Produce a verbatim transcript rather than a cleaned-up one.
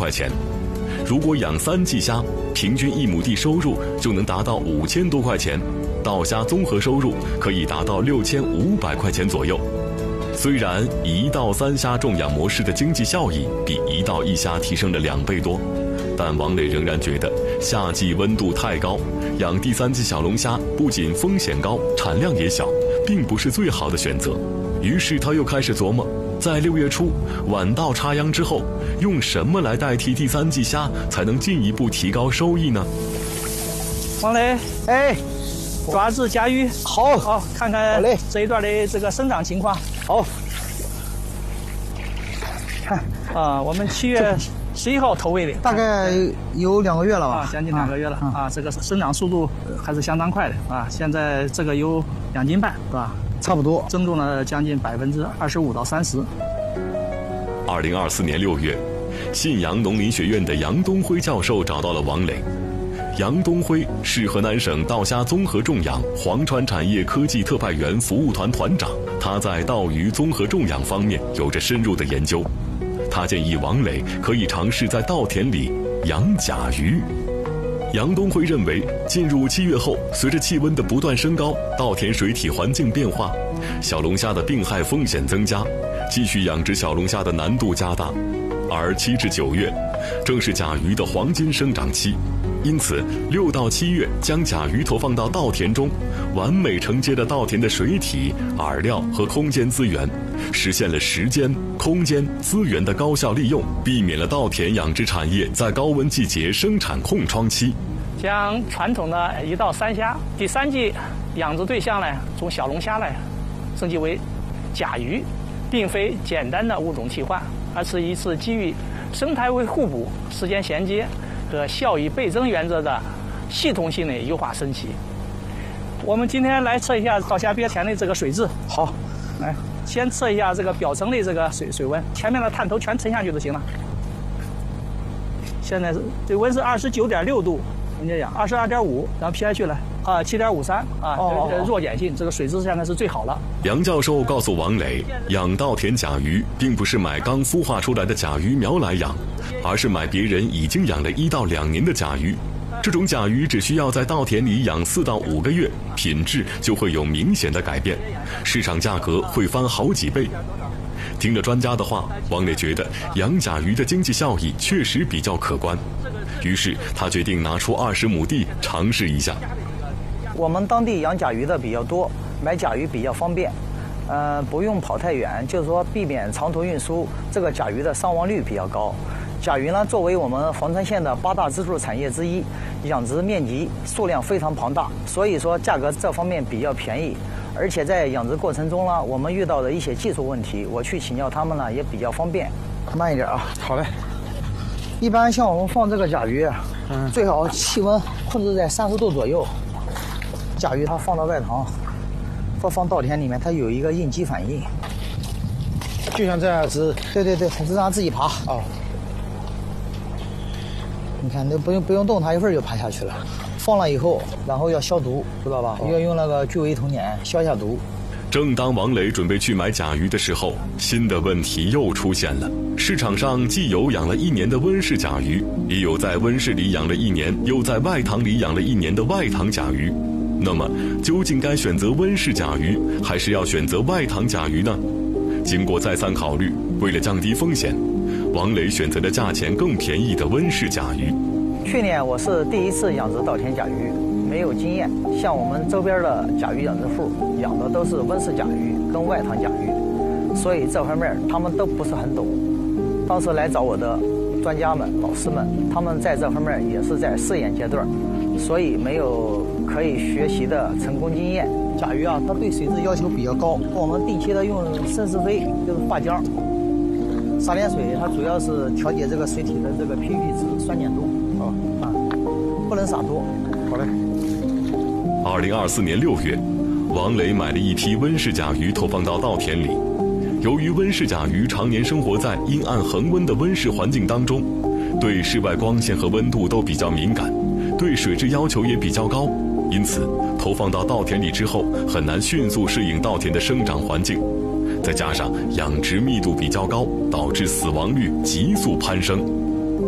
块钱。如果养三季虾，平均一亩地收入就能达到五千多块钱，稻虾综合收入可以达到六千五百块钱左右。虽然一稻三虾种养模式的经济效益比一稻一虾提升了两倍多，但王磊仍然觉得夏季温度太高，养第三季小龙虾不仅风险高，产量也小，并不是最好的选择。于是他又开始琢磨，在六月初晚稻插秧之后，用什么来代替第三季虾，才能进一步提高收益呢？ 王磊， 哎， 抓只甲鱼， 好， 好，看看这一段的这个生长情况。 好， 看啊，我们七月十一号投喂的， 大概有两个月了吧？ 啊，将近两个月了啊，这个生长速度还是相当快的啊。现在这个有两斤半，是吧？ 差不多， 增重了将近百分之二十五到三十。 二零二四年六月，信阳农林学院的杨东辉教授找到了王磊。杨东辉是河南省稻虾综合种养黄川产业科技特派员服务团团长，他在稻鱼综合种养方面有着深入的研究。他建议王磊可以尝试在稻田里养甲鱼。杨东辉认为，进入七月后，随着气温的不断升高，稻田水体环境变化，小龙虾的病害风险增加，继续养殖小龙虾的难度加大。而七至九月，正是甲鱼的黄金生长期，因此六到七月将甲鱼投放到稻田中，完美承接了稻田的水体、饵料和空间资源，实现了时间、空间、资源的高效利用，避免了稻田养殖产业在高温季节生产空窗期。 将传统的一稻三虾第三季养殖对象呢，从小龙虾呢升级为甲鱼，并非简单的物种替换，而是一次基于生态位互补、时间衔接和效益倍增原则的系统性的优化升级。我们今天来测一下稻虾鳖田的这个水质。 好， 来先测一下这个表层的这个水水温，前面的探头全沉下去就行了。现在是这温是二十九点六度，人家讲二十二点五，然后 pH 呢啊七点五三啊， 哦呃弱碱性，这个水质现在是最好了。 杨教授告诉王磊，养稻田甲鱼并不是买刚孵化出来的甲鱼苗来养，而是买别人已经养了一到两年的甲鱼。这种甲鱼只需要在稻田里养四到五个月，品质就会有明显的改变，市场价格会翻好几倍。听了专家的话，王磊觉得养甲鱼的经济效益确实比较可观，于是他决定拿出二十亩地尝试一下。 我们当地养甲鱼的比较多，买甲鱼比较方便，呃，不用跑太远，就是说避免长途运输，这个甲鱼的伤亡率比较高。甲鱼呢，作为我们黄川县的八大支柱产业之一，养殖面积数量非常庞大，所以说价格这方面比较便宜。而且在养殖过程中呢，我们遇到的一些技术问题，我去请教他们呢也比较方便。慢一点啊。 好嘞。 一般像我们放这个甲鱼，嗯，最好气温控制在三十度左右。甲鱼它放到外塘，或放稻田里面，它有一个应激反应，就像这样子。对对对，是让它自己爬。哦。你看，那不用不用动它，一会儿就爬下去了。放了以后，然后要消毒，知道吧？要用那个聚维酮碱消一下毒。 正当王磊准备去买甲鱼的时候，新的问题又出现了。市场上既有养了一年的温室甲鱼，也有在温室里养了一年又在外塘里养了一年的外塘甲鱼。那么，究竟该选择温室甲鱼，还是要选择外塘甲鱼呢？经过再三考虑，为了降低风险，王磊选择了价钱更便宜的温室甲鱼。 去年我是第一次养殖稻田甲鱼，没有经验。像我们周边的甲鱼养殖户养的都是温室甲鱼跟外塘甲鱼，所以这方面他们都不是很懂。当时来找我的专家们、老师们，他们在这方面也是在试验阶段，所以没有可以学习的成功经验。甲鱼啊，它对水质要求比较高，我们定期的用生石灰，就是化浆。撒点水，它主要是调节这个水体的这个 pH 值、酸碱度。啊啊，不能撒多。好嘞。 二零二四年六月，王磊买了一批温室甲鱼投放到稻田里。由于温室甲鱼常年生活在阴暗恒温的温室环境当中，对室外光线和温度都比较敏感，对水质要求也比较高，因此投放到稻田里之后，很难迅速适应稻田的生长环境。再加上养殖密度比较高，导致死亡率急速攀升。